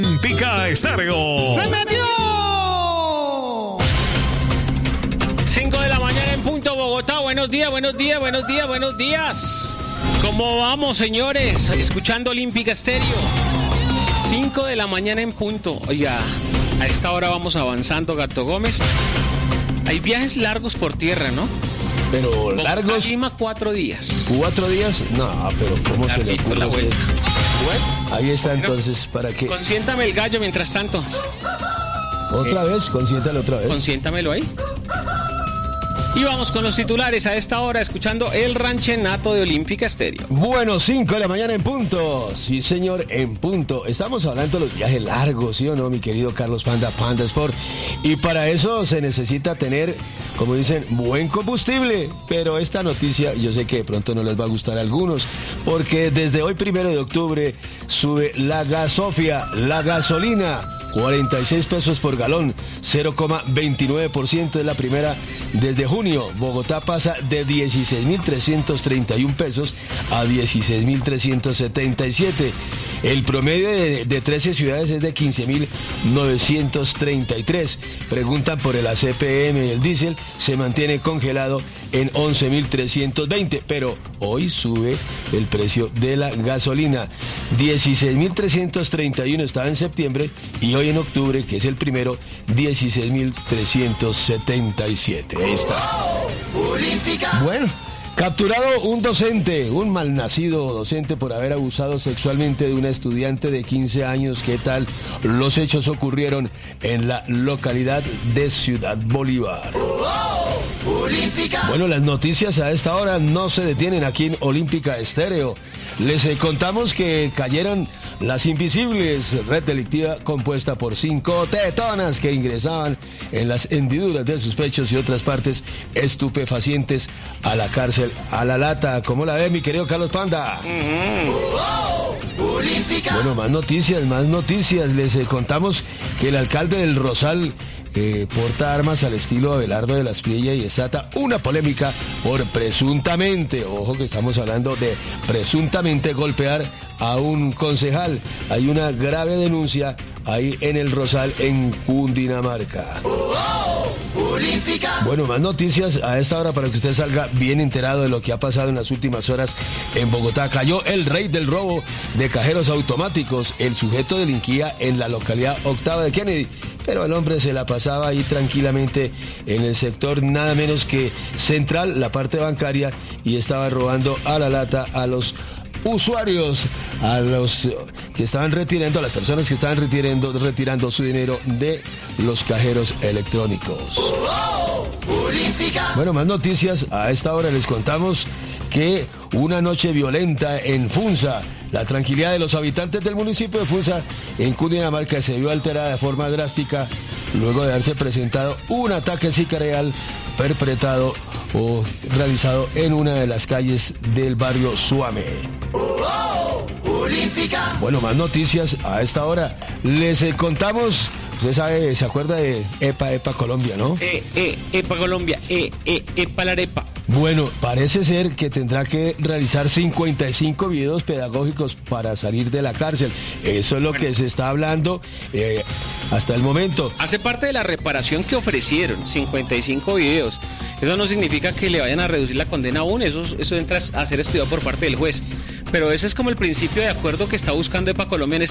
Olímpica Estéreo. ¡Se metió! 5 de la mañana en punto, Bogotá. Buenos días. ¿Cómo vamos, señores? Escuchando Olímpica Estéreo. 5 de la mañana en punto. Oiga, a esta hora vamos avanzando, Gato Gómez. Hay viajes largos por tierra, ¿no? Pero Bogotá, largos. Lima, 4 días. ¿4 días? No, pero ¿cómo se le ocurre La a usted? vuelta. Bueno, ahí está Bueno, entonces, ¿para qué? Consiéntame el gallo mientras tanto. ¿Otra vez? Consiéntalo otra vez. Consiéntamelo ahí. Y vamos con los titulares a esta hora, escuchando el ranchenato de Olímpica Estéreo. Bueno, 5 de la mañana en punto. Sí, señor, en punto. Estamos hablando de los viajes largos, ¿sí o no, mi querido Carlos Panda Sport? Y para eso se necesita tener, como dicen, buen combustible. Pero esta noticia, yo sé que de pronto no les va a gustar a algunos, porque desde hoy, 1 de octubre, sube la gasofia, la gasolina. 46 pesos por galón, 0,29% es la primera desde junio. Bogotá pasa de 16.331 pesos a 16.377. El promedio de 13 ciudades es de 15.933. Preguntan por el ACPM y el diésel, se mantiene congelado en 11.320, pero hoy sube el precio de la gasolina. 16.331 estaba en septiembre y hoy en octubre, que es el primero, 16.377. Ahí está. Bueno, capturado un docente, un malnacido docente por haber abusado sexualmente de una estudiante de 15 años. ¿Qué tal? Los hechos ocurrieron en la localidad de Ciudad Bolívar. Bueno, las noticias a esta hora no se detienen aquí en Olímpica Estéreo. Les contamos que cayeron las Invisibles, red delictiva compuesta por 5 tetonas que ingresaban en las hendiduras de sus pechos y otras partes estupefacientes a la cárcel a la lata. ¿Cómo la ve, mi querido Carlos Panda? Bueno, más noticias. Les contamos que el alcalde del Rosal porta armas al estilo Abelardo de la Espriella y desata una polémica por presuntamente, ojo que estamos hablando de presuntamente golpear a un concejal. Hay una grave denuncia ahí en el Rosal, en Cundinamarca. Bueno, más noticias a esta hora para que usted salga bien enterado de lo que ha pasado en las últimas horas en Bogotá. Cayó el rey del robo de cajeros automáticos. El sujeto delinquía en la localidad octava de Kennedy, pero el hombre se la pasaba ahí tranquilamente en el sector nada menos que central, la parte bancaria, y estaba robando a la lata a los usuarios, a los que estaban retirando, a las personas que estaban retirando su dinero de los cajeros electrónicos. Bueno, más noticias a esta hora. Les contamos que una noche violenta en Funza, la tranquilidad de los habitantes del municipio de Funza en Cundinamarca se vio alterada de forma drástica luego de haberse presentado un ataque sicarial perpetrado o realizado en una de las calles del barrio Suame. Bueno, más noticias a esta hora. Les contamos, usted sabe, se acuerda de EPA Colombia, ¿no? EPA Colombia, EPA la arepa. Bueno, parece ser que tendrá que realizar 55 videos pedagógicos para salir de la cárcel. Eso es lo que se está hablando hasta el momento. Hace parte de la reparación que ofrecieron, 55 videos. Eso no significa que le vayan a reducir la condena aún, eso entra a ser estudiado por parte del juez. Pero ese es como el principio de acuerdo que está buscando EPA Colombia en